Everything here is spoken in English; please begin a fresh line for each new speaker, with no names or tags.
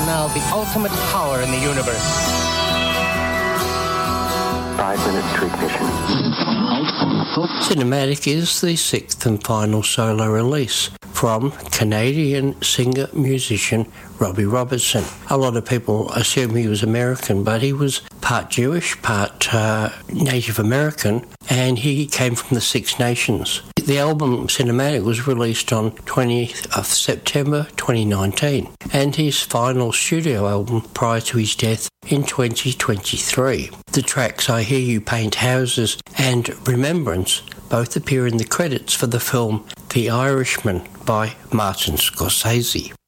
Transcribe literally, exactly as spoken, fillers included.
now the ultimate power in the universe.
Five minutes to ignition.
Cinematic is the sixth and final solo release from Canadian singer-musician Robbie Robertson. A lot of people assume he was American, but he was part Jewish, part uh, Native American, and he came from the Six Nations. The album Cinematic was released on twentieth of September twenty nineteen, and his final studio album prior to his death in twenty twenty-three. The tracks I Hear You Paint Houses and Remembrance both appear in the credits for the film The Irishman by Martin Scorsese.